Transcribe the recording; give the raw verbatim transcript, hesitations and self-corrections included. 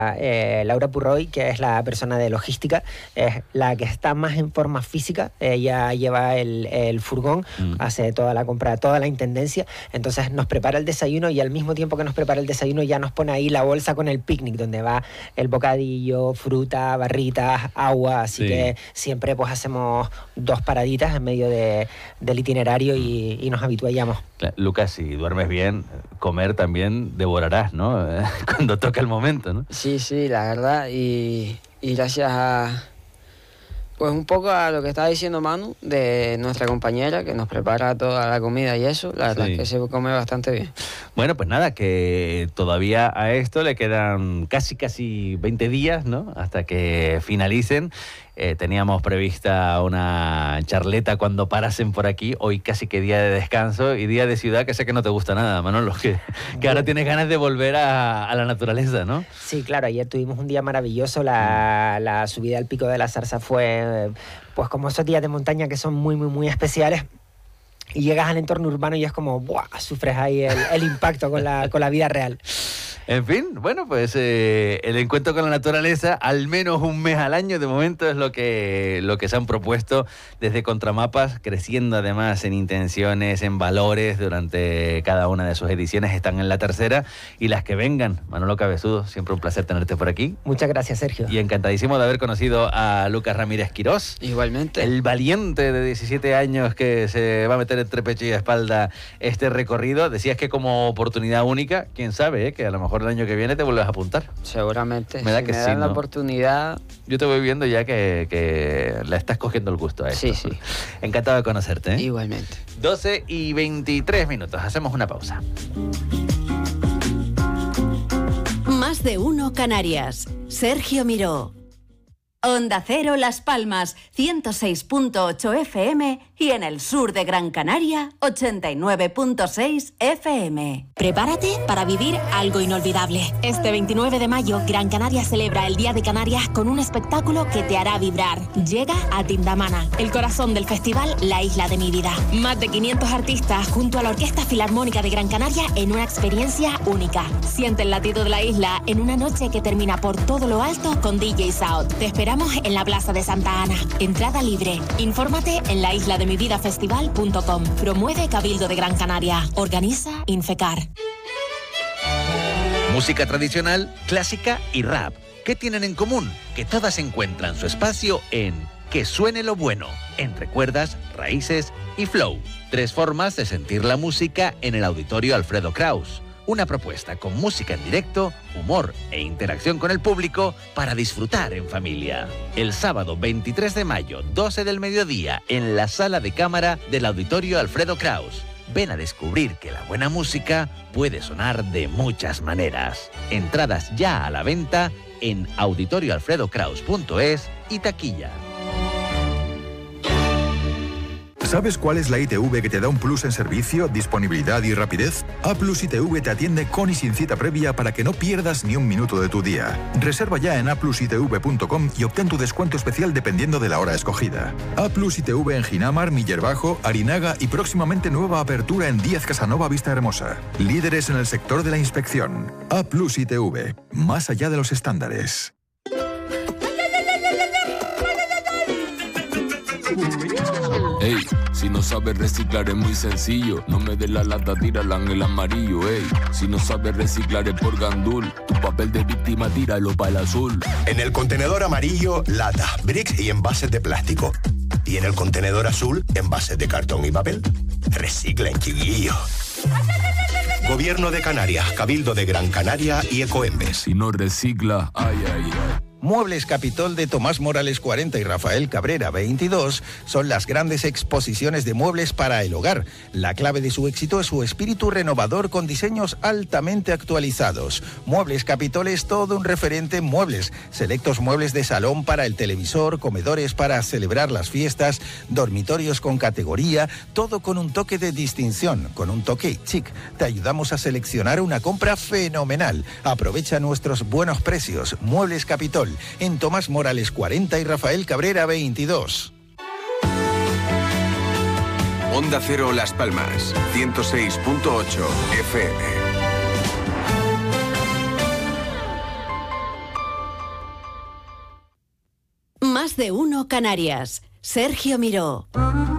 Eh, Laura Purroy, que es la persona de logística, es la que está más en forma física. Ella lleva el, el furgón, mm. hace toda la compra, toda la intendencia, entonces nos prepara el desayuno y al mismo tiempo que nos prepara el desayuno ya nos pone ahí la bolsa con el picnic, donde va el bocadillo, fruta, barritas, agua, así sí. que siempre pues hacemos dos paraditas en medio de, del itinerario y, y nos habituallamos. Lucas, si duermes bien, comer también devorarás, ¿no? Cuando toca el momento, ¿no? Sí, sí, la verdad, y, y gracias a, pues un poco a lo que estaba diciendo Manu, de nuestra compañera, que nos prepara toda la comida y eso, la verdad sí. es que se come bastante bien. Bueno, pues nada, que todavía a esto le quedan casi, casi veinte días, ¿no? Hasta que finalicen. Eh, teníamos prevista una charleta cuando parasen por aquí. Hoy casi que día de descanso y día de ciudad, que sé que no te gusta nada, Manolo, que, que ahora tienes ganas de volver a, a la naturaleza, ¿no? Sí, claro, ayer tuvimos un día maravilloso. La, la subida al Pico de la Zarza fue pues como esos días de montaña que son muy, muy, muy especiales. Y llegas al entorno urbano y es como, ¡buah!, sufres ahí el, el impacto con la, con la vida real. En fin, bueno, pues eh, el encuentro con la naturaleza, al menos un mes al año de momento, es lo que, lo que se han propuesto desde Contramapas, creciendo además en intenciones, en valores durante cada una de sus ediciones. Están en la tercera y las que vengan. Manolo Cabezudo, siempre un placer tenerte por aquí. Muchas gracias, Sergio. Y encantadísimo de haber conocido a Lucas Ramírez Quirós. Igualmente. El valiente de diecisiete años que se va a meter entre pecho y espalda este recorrido. Decías que como oportunidad única, quién sabe, ¿eh? Que a lo mejor el año que viene te vuelves a apuntar. Seguramente. Me da si que me sí, dan ¿no? la oportunidad. Yo te voy viendo ya que, que le estás cogiendo el gusto a esto. Sí, sí. Encantado de conocerte, ¿eh? Igualmente. doce y veintitrés minutos. Hacemos una pausa. Más de uno Canarias. Sergio Miró. Onda Cero Las Palmas, ciento seis punto ocho F M y en el sur de Gran Canaria, ochenta y nueve punto seis F M. Prepárate para vivir algo inolvidable. Este veintinueve de mayo, Gran Canaria celebra el Día de Canarias con un espectáculo que te hará vibrar. Llega a Tindamana, el corazón del festival La Isla de mi Vida. Más de quinientos artistas junto a la Orquesta Filarmónica de Gran Canaria en una experiencia única. Siente el latido de la isla en una noche que termina por todo lo alto con D J South. Te esperamos en la Plaza de Santa Ana. Entrada libre. Infórmate en la isla de mi vida festival punto com. Promueve Cabildo de Gran Canaria. Organiza Infecar. Música tradicional, clásica y rap. ¿Qué tienen en común? Que todas encuentran su espacio en Que Suene lo Bueno, entre cuerdas, raíces y flow. Tres formas de sentir la música en el Auditorio Alfredo Kraus. Una propuesta con música en directo, humor e interacción con el público para disfrutar en familia. El sábado veintitrés de mayo, doce del mediodía, en la sala de cámara del Auditorio Alfredo Kraus. Ven a descubrir que la buena música puede sonar de muchas maneras. Entradas ya a la venta en auditorio alfredo kraus punto es y taquilla. ¿Sabes cuál es la I T V que te da un plus en servicio, disponibilidad y rapidez? A Plus I T V te atiende con y sin cita previa para que no pierdas ni un minuto de tu día. Reserva ya en a plus i t v punto com y obtén tu descuento especial dependiendo de la hora escogida. A Plus I T V en Ginamar, Miller Bajo, Arinaga y próximamente nueva apertura en Díaz Casanova Vista Hermosa. Líderes en el sector de la inspección. A Plus I T V, más allá de los estándares. Ey, si no sabes reciclar es muy sencillo. No me des la lata, tírala en el amarillo. Ey, si no sabes reciclar es por gandul. Tu papel de víctima, tíralo para el azul. En el contenedor amarillo, lata, bricks y envases de plástico. Y en el contenedor azul, envases de cartón y papel. Reciclen, chiquillo. Gobierno de Canarias, Cabildo de Gran Canaria y Ecoembes. Si no recicla, ay, ay, ay. Muebles Capitol de Tomás Morales cuarenta y Rafael Cabrera veintidós son las grandes exposiciones de muebles para el hogar. La clave de su éxito es su espíritu renovador con diseños altamente actualizados. Muebles Capitol es todo un referente en muebles. Selectos muebles de salón para el televisor, comedores para celebrar las fiestas, dormitorios con categoría, todo con un toque de distinción, con un toque chic. Te ayudamos a seleccionar una compra fenomenal. Aprovecha nuestros buenos precios. Muebles Capitol en Tomás Morales cuarenta y Rafael Cabrera veintidós. Onda Cero Las Palmas, ciento seis punto ocho F M. Más de uno Canarias. Sergio Miró.